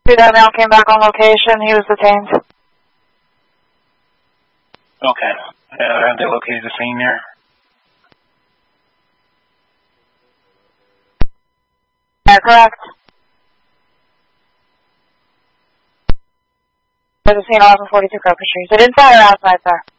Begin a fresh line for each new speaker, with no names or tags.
That male came back on location. He was detained.
Okay. Have they located the scene there?
Yeah, correct. There's a scene 1142 Crocus Street. They didn't fire outside, sir.